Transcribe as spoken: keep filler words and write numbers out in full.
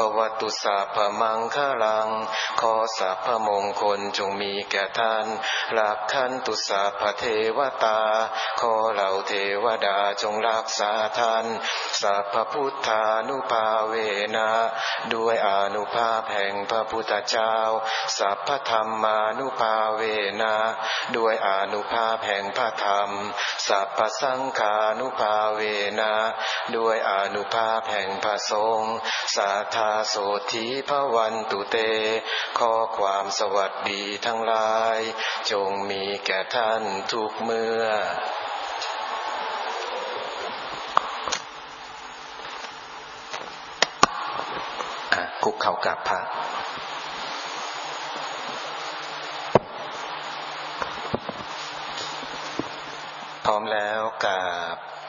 วตุสัพพมังคลังขอสัพพมงคลจงมีแก่ท่านรักขันตุสัพพเทวตาขอเหล่าเทวดาจงรักษาท่านสัพพพุทธานุภาเวนะด้วยอานุภาพแห่งพระพุทธเจ้าสัพพธรรมานุภาเวนะด้วยอานุภาพแห่งพระธรรมสัพพสังฆานุภาเวนะด้วยอานุภาพแห่งพระสงฆ์สาธาโสธีภวันตุเตขอความสวัสดีทั้งหลายจงมีแก่ท่านทุกเมื่อคุกเข่ากราบพระพร้อมแล้วกราบ